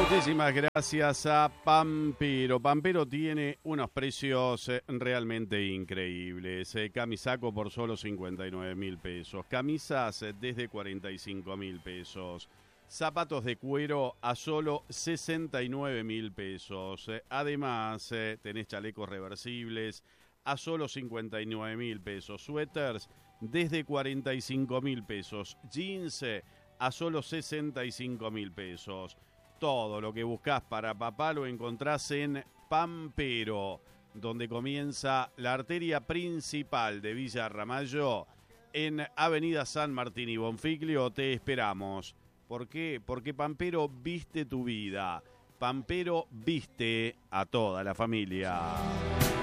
Muchísimas gracias a Pampero. Pampero tiene unos precios realmente increíbles. Camisaco por solo 59.000 pesos. Camisas desde 45.000 pesos. Zapatos de cuero a solo 69.000 pesos. Además, tenés chalecos reversibles a solo 59.000 pesos. Suéteres desde 45.000 pesos. Jeans a solo 65.000 pesos. Todo lo que buscás para papá lo encontrás en Pampero, donde comienza la arteria principal de Villa Ramallo, en Avenida San Martín y Bonfiglio. Te esperamos. ¿Por qué? Porque Pampero viste tu vida. Pampero viste a toda la familia.